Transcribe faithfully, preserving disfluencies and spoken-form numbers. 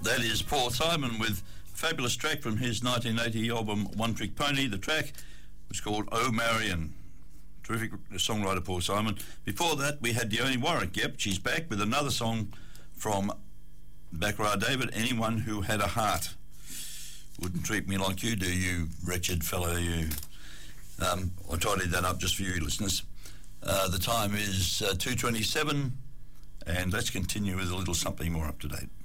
That is Paul Simon with a fabulous track from his nineteen eighty album One Trick Pony. The track was called Oh Marion. Terrific songwriter Paul Simon. Before that we had Dione Warwick. Yep, she's back with another song from Baccarat David, Anyone Who Had a Heart. Wouldn't treat me like you do, you wretched fellow, you. Um, I tidied that up just for you listeners. Uh, the time is uh, two twenty-seven, and let's continue with a little something more up to date.